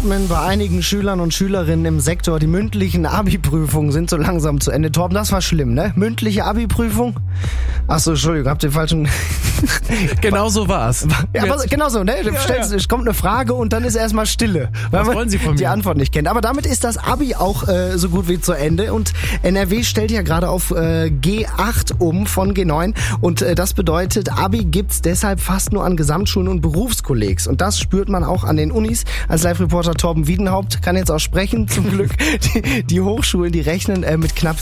Atmen bei einigen Schülern und Schülerinnen im Sektor. Die mündlichen Abi-Prüfungen sind so langsam zu Ende. Torben, das war schlimm, ne? Mündliche Abi-Prüfung? Achso, Entschuldigung, habt ihr falschen... Genau so war's. Ja, aber genau so, ne? Es kommt eine Frage und dann ist erstmal Stille. Weil Was wollen Sie von mir? Die Antwort nicht kennt. Aber damit ist das Abi auch so gut wie zu Ende. Und NRW stellt ja gerade auf G8 um von G9. Und das bedeutet, Abi gibt's deshalb fast nur an Gesamtschulen und Berufskollegs. Und das spürt man auch an den Unis. Als Live-Reporter Torben Wiedenhaupt kann jetzt auch sprechen, zum Glück. Die Hochschulen, die rechnen mit knapp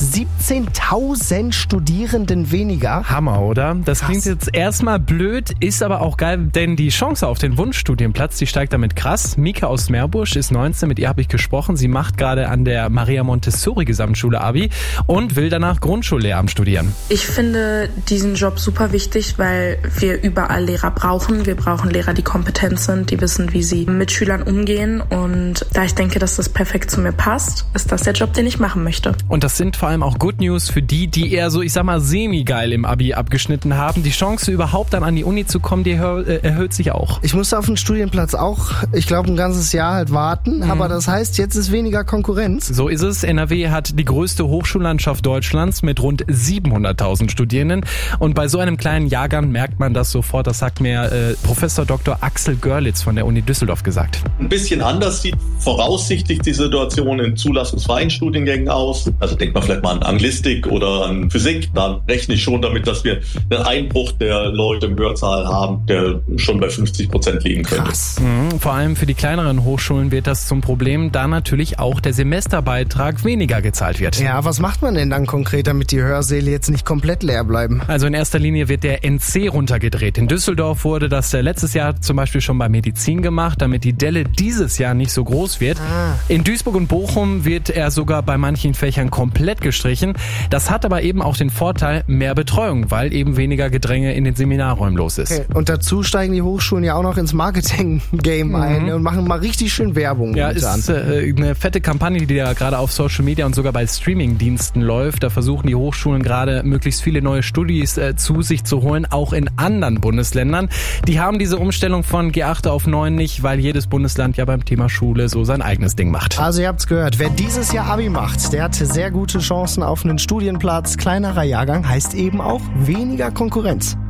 17.000 Studierenden weniger. Hammer, oder? Das klingt jetzt erstmal blöd, ist aber auch geil, denn die Chance auf den Wunschstudienplatz, die steigt damit krass. Mika aus Meerbusch ist 19, mit ihr habe ich gesprochen. Sie macht gerade an der Maria Montessori Gesamtschule Abi und will danach Grundschullehramt studieren. Ich finde diesen Job super wichtig, weil wir überall Lehrer brauchen. Wir brauchen Lehrer, die kompetent sind, die wissen, wie sie mit Schülern umgehen. Und da ich denke, dass das perfekt zu mir passt, ist das der Job, den ich machen möchte. Und das sind vor allem auch Good News für die eher so, ich sag mal, semi-geil im Abi abgeschnitten haben. Die Chance, überhaupt dann an die Uni zu kommen, die erhöht sich auch. Ich musste auf den Studienplatz auch, ich glaube, ein ganzes Jahr halt warten. Aber das heißt, jetzt ist weniger Konkurrenz. So ist es. NRW hat die größte Hochschullandschaft Deutschlands mit rund 700.000 Studierenden. Und bei so einem kleinen Jahrgang merkt man das sofort. Das sagt mir Professor Dr. Axel Görlitz von der Uni Düsseldorf gesagt. Ein bisschen anders sieht voraussichtlich die Situation in zulassungsfreien Studiengängen aus. Also denkt man vielleicht mal an Anglistik oder an Physik. Da rechne ich schon damit, dass wir einen Einbruch der Leute im Hörsaal haben, der schon bei 50% liegen könnte. Krass. Vor allem für die kleineren Hochschulen wird das zum Problem, da natürlich auch der Semesterbeitrag weniger gezahlt wird. Ja, was macht man denn dann konkret, damit die Hörsäle jetzt nicht komplett leer bleiben? Also in erster Linie wird der NC runtergedreht. In Düsseldorf wurde das letztes Jahr zum Beispiel schon bei Medizin gemacht, damit die Delle dieses Jahr nicht so groß wird. In Duisburg und Bochum wird er sogar bei manchen Fächern komplett gestrichen. Das hat aber eben auch den Vorteil, mehr Betreuung, weil eben weniger Gedränge in den Seminarräumen los ist. Okay. Und dazu steigen die Hochschulen ja auch noch ins Marketing-Game ein und machen mal richtig schön Werbung. Ja, ist eine fette Kampagne, die ja gerade auf Social Media und sogar bei Streaming-Diensten läuft. Da versuchen die Hochschulen gerade möglichst viele neue Studis zu sich zu holen, auch in anderen Bundesländern. Die haben diese Umstellung von G8 auf 9 nicht, weil jedes Bundesland ja beim Thema Schule so sein eigenes Ding macht. Also ihr habt's gehört, wer dieses Jahr Abi macht, der hat sehr gute Chancen auf einen Studienplatz. Kleinerer Jahrgang heißt eben auch weniger Konkurrenz.